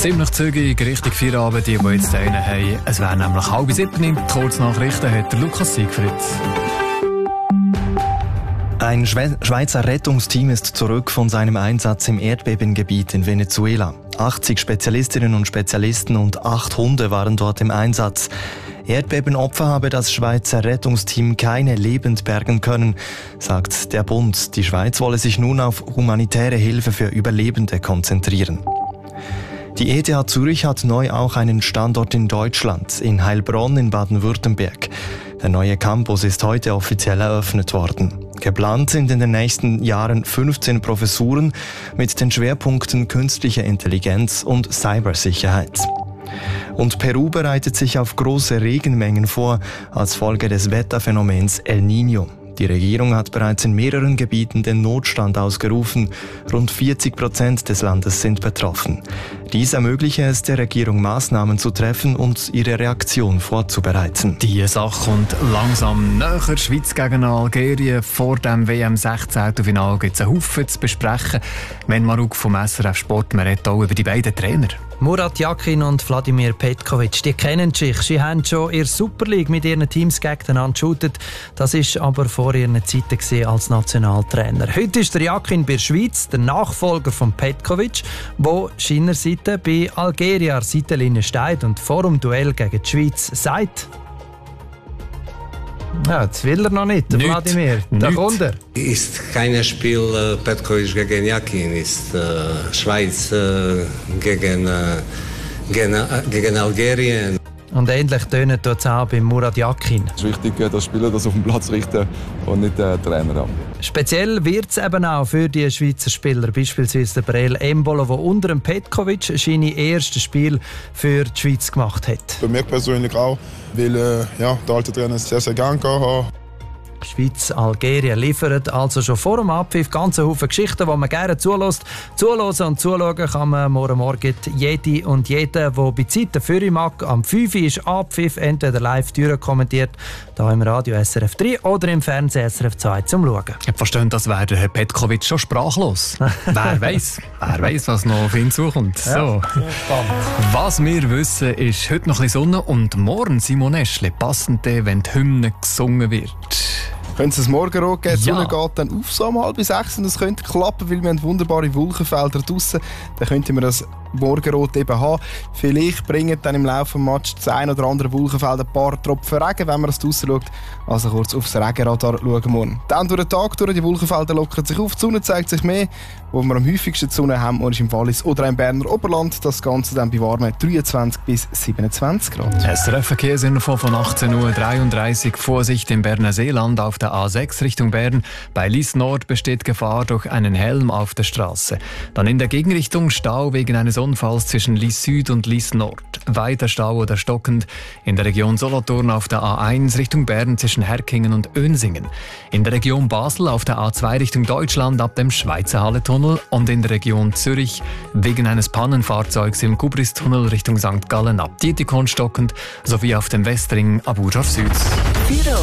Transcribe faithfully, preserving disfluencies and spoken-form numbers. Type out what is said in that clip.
Ziemlich zügig, richtig Feierabend, die, die jetzt einen haben. Es wäre nämlich halb sieben, in Kurznachrichten hat der Lukas Siegfried. Ein Schweizer Rettungsteam ist zurück von seinem Einsatz im Erdbebengebiet in Venezuela. achtzig Spezialistinnen und Spezialisten und acht Hunde waren dort im Einsatz. Erdbebenopfer habe das Schweizer Rettungsteam keine lebend bergen können, sagt der Bund. Die Schweiz wolle sich nun auf humanitäre Hilfe für Überlebende konzentrieren. Die E T H Zürich hat neu auch einen Standort in Deutschland, in Heilbronn in Baden-Württemberg. Der neue Campus ist heute offiziell eröffnet worden. Geplant sind in den nächsten Jahren fünfzehn Professuren mit den Schwerpunkten künstliche Intelligenz und Cybersicherheit. Und Peru bereitet sich auf große Regenmengen vor als Folge des Wetterphänomens El Niño. Die Regierung hat bereits in mehreren Gebieten den Notstand ausgerufen. Rund vierzig Prozent des Landes sind betroffen. Dies ermögliche es der Regierung, Maßnahmen zu treffen und ihre Reaktion vorzubereiten. Die Sache kommt langsam näher. Schweiz gegen Algerien. Vor dem W M sechzehn-Final gibt es einen Haufen zu besprechen. Wenn Maruk vom S R F Sport, man redet auch über die beiden Trainer. Murat Yakin und Vladimir Petkovic, die kennen sich. Sie haben schon in der Super League mit ihren Teams gegeneinander geshootet. Das war aber vor ihren Zeiten als Nationaltrainer. Heute ist der Yakin bei der Schweiz, der Nachfolger von Petkovic, der seinerseits bei Algeria Seitenlinie steht und vor dem Duell gegen die Schweiz sagt: Ja, das will er noch nicht, der Vladimir. Da kommt er. Ist kein Spiel äh, Petkovic gegen Yakin, ist äh, Schweiz äh, gegen, äh, gegen, äh, gegen Algerien. Und ähnlich tönen tut es auch bei Murat Yakin. Es ist wichtig, dass Spieler das auf den Platz richten und nicht der Trainer haben. Speziell wird es eben auch für die Schweizer Spieler, beispielsweise der Breel Embolo, der unter dem Petkovic seine erste Spiel für die Schweiz gemacht hat. Für mich persönlich auch, weil äh, ja, der alte Trainer sehr, sehr gerne hat. Schweiz, Algerien liefert also schon vor dem Abpfiff ganze Haufen Geschichten, die man gerne zulässt. Zuhören und zuschauen kann man morgen Morgen jede und jeder, der bei Zeit dafür mag. Am fünf Uhr ist Abpfiff, entweder live durchkommentiert, hier im Radio S R F drei oder im Fernsehen S R F zwei zum Schauen. Ich verstehe, das wäre der Herr Petkovic schon sprachlos. Wer weiß, wer weiß, was noch auf ihn zukommt. So. Ja, was wir wissen, ist heute noch ein bisschen Sonne und morgen, Simon Eschle, passend, wenn die Hymne gesungen wird. Könnte es morgen rot geben, die Ja. Sonne geht dann auf so um halb sechs und es könnte klappen, weil wir haben wunderbare Wolkenfelder draussen. Dann könnten wir das Morgenrot eben haben. Vielleicht bringen dann im Laufe des Matches das ein oder andere Wolkenfeld ein paar Tropfen Regen, wenn man das draussen schaut. Also kurz aufs Regenradar schauen morgen. Dann durch den Tag durch, die Wolkenfelder lockern sich auf, die Sonne zeigt sich mehr. Wo wir am häufigsten die Sonne haben, ist im Wallis oder im Berner Oberland. Das Ganze dann bei warmen dreiundzwanzig bis siebenundzwanzig Grad. S R F-Verkehrsinfo von achtzehn Uhr dreiunddreißig. Vorsicht im Berner Seeland auf der A sechs Richtung Bern. Bei Lies Nord besteht Gefahr durch einen Helm auf der Straße. Dann in der Gegenrichtung Stau wegen eines Unfalls zwischen Lies Süd und Lies Nord. Weiter Stau oder stockend in der Region Solothurn auf der A eins Richtung Bern zwischen Herkingen und Önsingen. In der Region Basel auf der A zwei Richtung Deutschland ab dem Schweizer Halletunnel und in der Region Zürich wegen eines Pannenfahrzeugs im Gubristunnel Richtung Sankt Gallen ab Dietikon stockend sowie auf dem Westring ab Urschaf Süd.